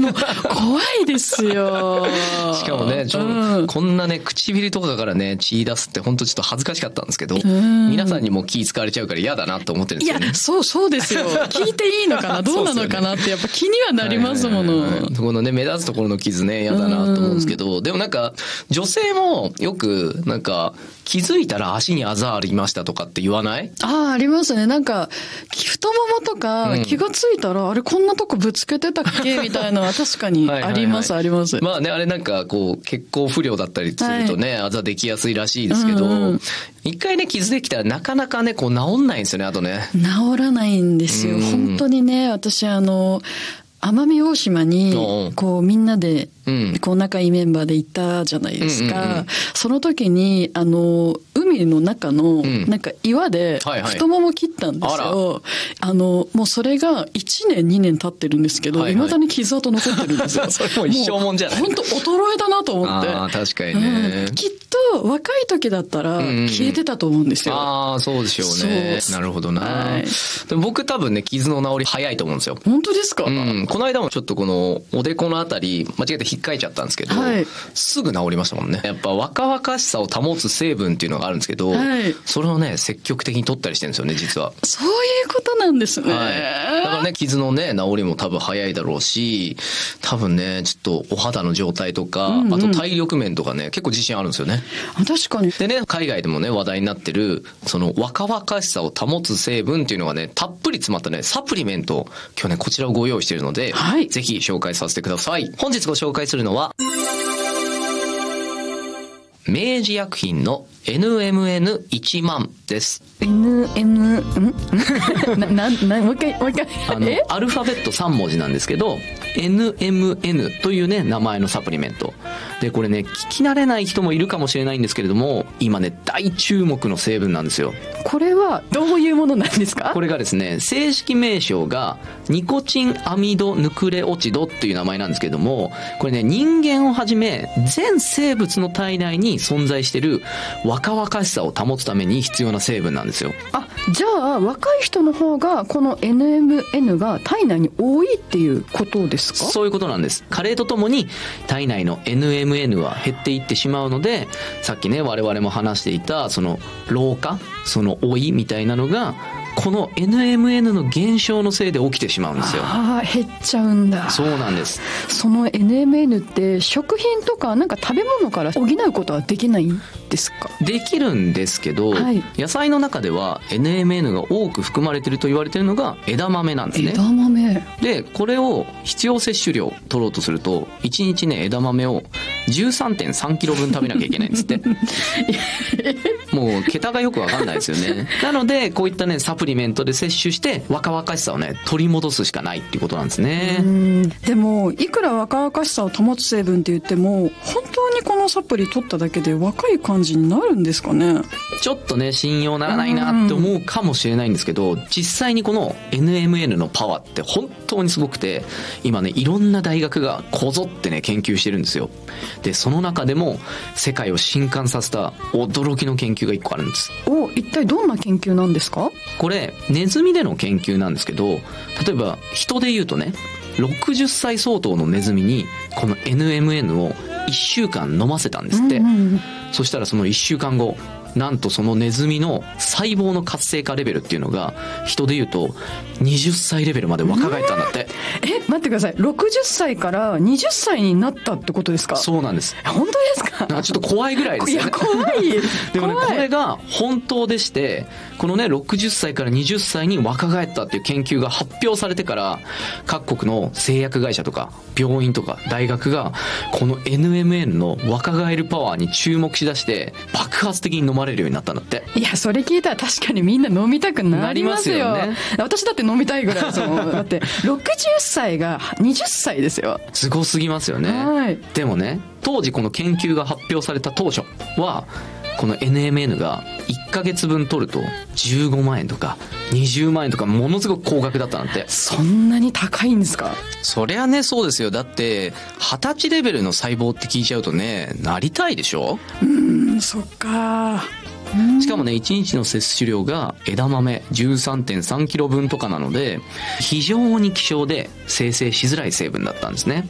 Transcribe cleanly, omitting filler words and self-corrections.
怖いですよ。 しかもね、こんなね、唇とかからね、血出すって本当ちょっと恥ずかしかったんですけど、皆さんにも気使われちゃうから嫌だなと思ってるんですよね。 いや、そうですよ。聞いていいのかなどうなのかなってやっぱ気にはなりますもの。 このね、目立つところの傷ね、嫌だなと思うんですけど、でもなんか、女性もよく、なんか、気づいたら足にあざありましたとかって言わない？ ありますね。なんか、太ももとか気がついたら、あれこんなとこぶつけてたっけみたいなのは確かにあります、あります。 まあね、あれなんかこう、血行不良だったりするとね、あざできやすいらしいですけど、一回ね、傷できたらなかなかね、こう治んないんですよね、あとね。 治らないんですよ。本当にね、私奄美大島に、こうみんなで、こう仲いいメンバーで行ったじゃないですか。その時に、海の中の、なんか岩で、太もも切ったんですよ。もうそれが1年2年経ってるんですけど、未だに傷跡残ってるんですよ。 それも一生もんじゃない。 本当衰えたなと思って。 確かにね。 きっと若い時だったら消えてたと思うんですよ。 そうでしょうね。なるほどな。でも僕多分ね、傷の治り早いと思うんですよ。 本当ですか？ この間もちょっとこのおでこのあたり間違えて引っかいちゃったんですけど、すぐ治りましたもんね。やっぱ若々しさを保つ成分っていうのがあるんですけど、それをね積極的に取ったりしてるんですよね、実は。 そういうことなんですね。 だからね、傷のね治りも多分早いだろうし、多分ねちょっとお肌の状態とか、あと体力面とかね結構自信あるんですよね。 確かに。 でね、海外でもね話題になってるその若々しさを保つ成分っていうのがねたっぷり詰まったねサプリメント、今日ねこちらをご用意しているので、ぜひ紹介させてください。本日ご紹介するのは明治薬品の NMN1 万です。 もう一回。 アルファベット3文字なんですけど NMN というね名前のサプリメントで、これね聞き慣れない人もいるかもしれないんですけれども、今ね大注目の成分なんですよ。 これはどういうものなんですか？ これがですね、正式名称がニコチンアミドヌクレオチドっていう名前なんですけれども、これね人間をはじめ全生物の体内に存在している若々しさを保つために必要な成分なんですよ。 じゃあ若い人の方がこの NMN が体内に多いっていうことですか？ そういうことなんです。加齢とともに体内の NMN は減っていってしまうので、さっきね我々も話していたその老化、その老いみたいなのがこの NMN の減少のせいで起きてしまうんですよ。 減っちゃうんだ。 そうなんです。 その NMN って食品とかなんか食べ物から補うことはできないんですか？ できるんですけど、野菜の中では NMN が多く含まれていると言われているのが枝豆なんですね。 枝豆で、これを必要摂取量取ろうとすると1日ね枝豆を 13.3 キロ分食べなきゃいけないんですってもう桁がよくわかんないですよね。なのでこういったねサプリメントで摂取して若々しさをね取り戻すしかないっていうことなんですね。 でもいくら若々しさを保つ成分って言っても、本当にこのサプリ取っただけで若い感じになるんですかね？ ちょっとね信用ならないなって思うかもしれないんですけど、実際にこの NMN のパワーって本当にすごくて、今ねいろんな大学がこぞってね研究してるんですよ。でその中でも世界を震撼させた驚きの研究が1個あるんです。 一体どんな研究なんですか？ これネズミでの研究なんですけど、例えば人で言うとね60歳相当のネズミにこの NMN を1週間飲ませたんですって、そしたらその1週間後、なんとそのネズミの細胞の活性化レベルっていうのが人で言うと20歳レベルまで若返ったんだって。 待ってください、60歳から20歳になったってことですか？ そうなんです。 本当ですか？ ちょっと怖いぐらいですよね。 いや怖いでもねこれが本当でして、このね60歳から20歳に若返ったっていう研究が発表されてから、各国の製薬会社とか病院とか大学がこの NMN の若返るパワーに注目しだして爆発的に飲まれるようになったんだって。 いやそれ聞いたら確かにみんな飲みたくなりますよ。 なりますよね。 私だって飲みたいぐらいですもんだって60歳が20歳ですよ。 すごすぎますよね。でもね当時この研究が発表された当初はこの NMN が1ヶ月分取ると15万円とか20万円とかものすごく高額だったなんて。 そんなに高いんですか？ そりゃねそうですよ。だって20歳レベルの細胞って聞いちゃうとねなりたいでしょ。 そっか。 しかもね1日の摂取量が枝豆 13.3 キロ分とかなので非常に希少で生成しづらい成分だったんですね。